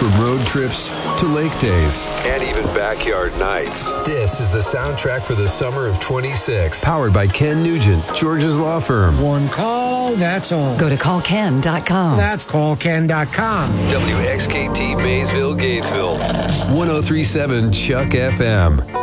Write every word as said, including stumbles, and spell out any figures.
From road trips to lake days and even backyard nights. This is the soundtrack for the summer of twenty-six. Powered by Ken Nugent, George's Law Firm. One call, that's all. Go to call ken dot com. That's call ken dot com. W X K T Maysville, Gainesville. one oh three point seven Chuck F M.